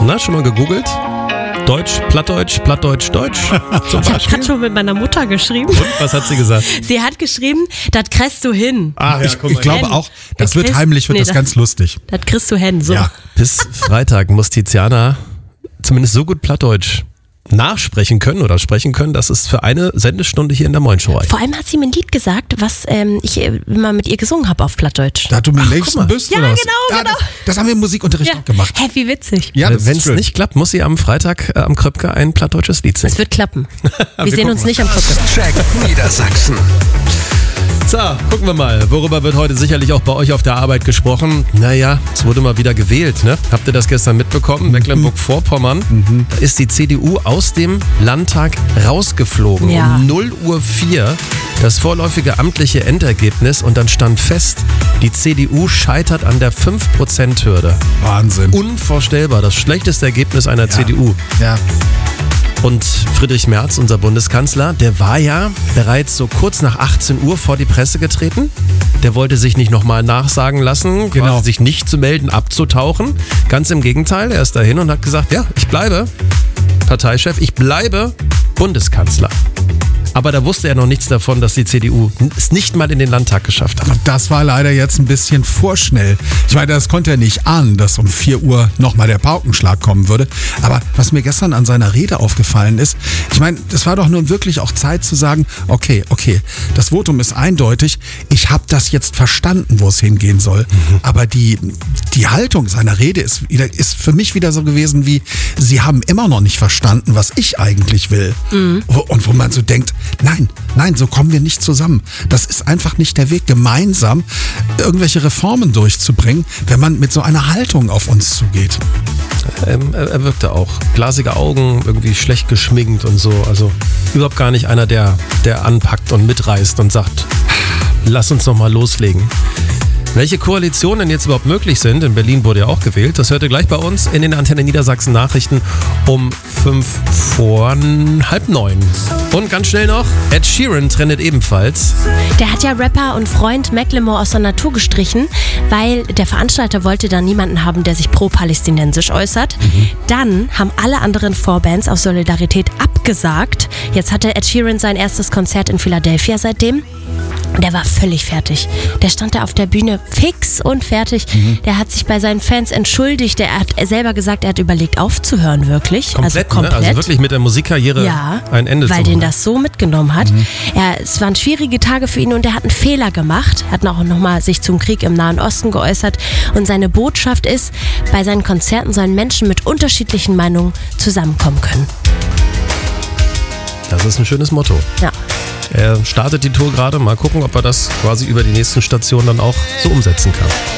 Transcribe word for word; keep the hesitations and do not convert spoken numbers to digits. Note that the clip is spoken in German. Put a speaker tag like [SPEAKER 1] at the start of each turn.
[SPEAKER 1] Na, schon mal gegoogelt? Deutsch, Plattdeutsch, Plattdeutsch, Deutsch. Zum
[SPEAKER 2] Ich habe gerade schon mit meiner Mutter geschrieben.
[SPEAKER 1] Und was hat sie gesagt?
[SPEAKER 2] Sie hat geschrieben, das kriegst du hin.
[SPEAKER 1] Ach,
[SPEAKER 3] ich ich glaube auch, das
[SPEAKER 2] Der
[SPEAKER 3] wird
[SPEAKER 2] Chris-
[SPEAKER 3] heimlich, wird
[SPEAKER 2] nee,
[SPEAKER 3] das
[SPEAKER 2] das-
[SPEAKER 3] ganz lustig.
[SPEAKER 2] Das kriegst du hin. So.
[SPEAKER 3] Ja.
[SPEAKER 1] Bis Freitag muss Tiziana zumindest so gut Plattdeutsch nachsprechen können oder sprechen können, dass es für eine Sendestunde hier in der Moin Show reicht.
[SPEAKER 2] Vor allem hat sie mir ein Lied gesagt, was ähm, ich äh, mal mit ihr gesungen habe auf Plattdeutsch.
[SPEAKER 3] Da du mir
[SPEAKER 1] guck mal.
[SPEAKER 3] nächsten bist,
[SPEAKER 2] Ja,
[SPEAKER 3] oder was?
[SPEAKER 2] genau,
[SPEAKER 3] Ja,
[SPEAKER 2] genau.
[SPEAKER 3] Das, das haben wir im Musikunterricht auch gemacht.
[SPEAKER 2] Hä, wie witzig.
[SPEAKER 3] Ja, das
[SPEAKER 1] Wenn
[SPEAKER 3] ist
[SPEAKER 1] es
[SPEAKER 3] schön.
[SPEAKER 1] nicht klappt, muss sie am Freitag äh, am Kröpke ein plattdeutsches Lied singen.
[SPEAKER 2] Es wird klappen. Wir,
[SPEAKER 1] Wir
[SPEAKER 2] sehen
[SPEAKER 1] gucken
[SPEAKER 2] uns
[SPEAKER 1] mal.
[SPEAKER 2] nicht am Krüppel.
[SPEAKER 4] Check Niedersachsen.
[SPEAKER 1] So, gucken wir mal. Worüber wird heute sicherlich auch bei euch auf der Arbeit gesprochen? Naja, es wurde mal wieder gewählt, ne? Habt ihr das gestern mitbekommen? Mecklenburg-Vorpommern, da ist die C D U aus dem Landtag rausgeflogen.
[SPEAKER 2] Ja.
[SPEAKER 1] Um null Uhr vier das vorläufige amtliche Endergebnis und dann stand fest, die C D U scheitert an der fünf Prozent Hürde.
[SPEAKER 3] Wahnsinn.
[SPEAKER 1] Unvorstellbar, das schlechteste Ergebnis einer C D U.
[SPEAKER 3] Ja.
[SPEAKER 1] Und Friedrich Merz, unser Bundeskanzler, der war ja bereits so kurz nach achtzehn Uhr vor die Presse getreten. Der wollte sich nicht nochmal nachsagen lassen,
[SPEAKER 3] Genau.
[SPEAKER 1] quasi sich nicht zu melden, abzutauchen. Ganz im Gegenteil, er ist dahin und hat gesagt, ja, ich bleibe Parteichef, ich bleibe Bundeskanzler. Aber da wusste er noch nichts davon, dass die C D U es nicht mal in den Landtag geschafft hat.
[SPEAKER 3] Und das war leider jetzt ein bisschen vorschnell. Ich meine, das konnte er nicht ahnen, dass um vier Uhr nochmal der Paukenschlag kommen würde. Aber was mir gestern an seiner Rede aufgefallen ist, ich meine, das war doch nun wirklich auch Zeit zu sagen, okay, okay, das Votum ist eindeutig, ich habe das jetzt verstanden, wo es hingehen soll. Mhm. Aber die, die Haltung seiner Rede ist, wieder, ist für mich wieder so gewesen wie, sie haben immer noch nicht verstanden, was ich eigentlich will. Mhm. Und wo man so denkt, nein, nein, so kommen wir nicht zusammen. Das ist einfach nicht der Weg, gemeinsam irgendwelche Reformen durchzubringen, wenn man mit so einer Haltung auf uns zugeht.
[SPEAKER 1] Ähm, er, er wirkte auch. Glasige Augen, irgendwie schlecht geschminkt und so. Also überhaupt gar nicht einer, der, der anpackt und mitreißt und sagt, lass uns noch mal loslegen. Welche Koalitionen jetzt überhaupt möglich sind, in Berlin wurde ja auch gewählt, das hört ihr gleich bei uns in den Antenne Niedersachsen Nachrichten um fünf vor halb neun. Und ganz schnell noch, Ed Sheeran trendet ebenfalls.
[SPEAKER 2] Der hat ja Rapper und Freund Macklemore aus der Natur gestrichen, weil der Veranstalter wollte da niemanden haben, der sich pro-palästinensisch äußert. Mhm. Dann haben alle anderen Vorbands aus Solidarität abgesagt. Jetzt hatte Ed Sheeran sein erstes Konzert in Philadelphia seitdem. Der war völlig fertig. Der stand da auf der Bühne fix und fertig. Mhm. Der hat sich bei seinen Fans entschuldigt. Der hat selber gesagt, er hat überlegt aufzuhören, wirklich.
[SPEAKER 1] Komplett,
[SPEAKER 2] also komplett.
[SPEAKER 1] Ne? Also wirklich mit der Musikkarriere
[SPEAKER 2] ja,
[SPEAKER 1] ein Ende
[SPEAKER 2] weil
[SPEAKER 1] zu
[SPEAKER 2] den
[SPEAKER 1] machen.
[SPEAKER 2] das so mitgenommen hat. Mhm. Er, es waren schwierige Tage für ihn und er hat einen Fehler gemacht. Hat auch nochmal sich zum Krieg im Nahen Osten geäußert. Und seine Botschaft ist, bei seinen Konzerten sollen Menschen mit unterschiedlichen Meinungen zusammenkommen können.
[SPEAKER 1] Das ist ein schönes Motto.
[SPEAKER 2] Ja.
[SPEAKER 1] Er startet die Tour gerade. Mal gucken, ob er das quasi über die nächsten Stationen dann auch so umsetzen kann.